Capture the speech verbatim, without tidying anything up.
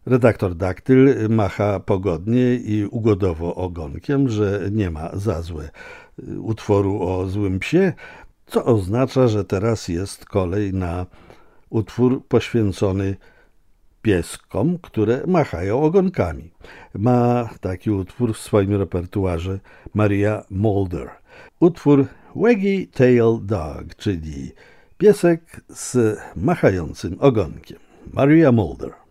Redaktor Daktyl macha pogodnie i ugodowo ogonkiem, że nie ma za złe utworu o złym psie, co oznacza, że teraz jest kolej na utwór poświęcony pieskom, które machają ogonkami. Ma taki utwór w swoim repertuarze Maria Mulder. Utwór Waggy Tail Dog, czyli piesek z machającym ogonkiem. Maria Mulder.